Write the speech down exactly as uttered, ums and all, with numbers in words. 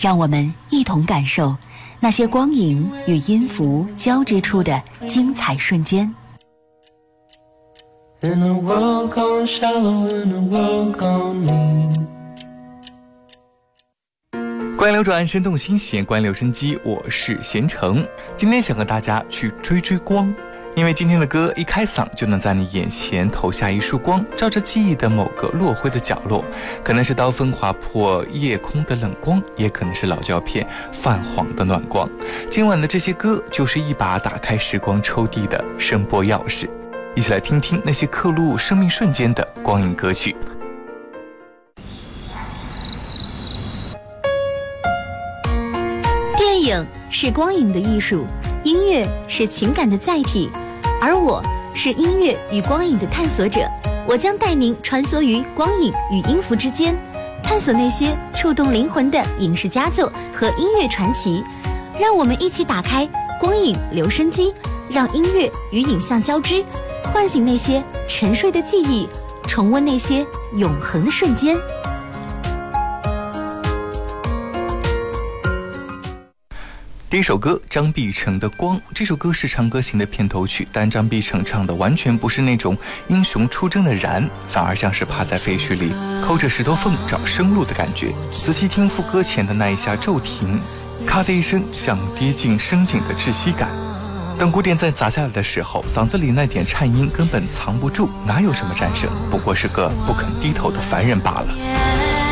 让我们一同感受那些光影与音符交织出的精彩瞬间。 In a world gone shallow, in a world gone mean。 观流转，生动心弦，观留声机，我是贤成。今天想和大家去追追光，因为今天的歌一开嗓就能在你眼前投下一束光，照着记忆的某个落灰的角落，可能是刀锋划破夜空的冷光，也可能是老胶片泛黄的暖光。今晚的这些歌就是一把打开时光抽屉的声波钥匙，一起来听听那些刻录生命瞬间的光影歌曲。 电影是光影的艺术，音乐是情感的载体，而我是音乐与光影的探索者。我将带您穿梭于光影与音符之间，探索那些触动灵魂的影视佳作和音乐传奇。让我们一起打开光影留声机，让音乐与影像交织，唤醒那些沉睡的记忆，重温那些永恒的瞬间。 第一首歌，张碧晨的《光》。这首歌是《长歌行》的片头曲，但张碧晨唱的完全不是那种英雄出征的燃，反而像是趴在废墟里抠着石头缝找生路的感觉。仔细听副歌前的那一下骤停，咔的一声，像跌进深井的窒息感。等鼓点再砸下来的时候，嗓子里那点颤音根本藏不住，哪有什么战胜，不过是个不肯低头的凡人罢了。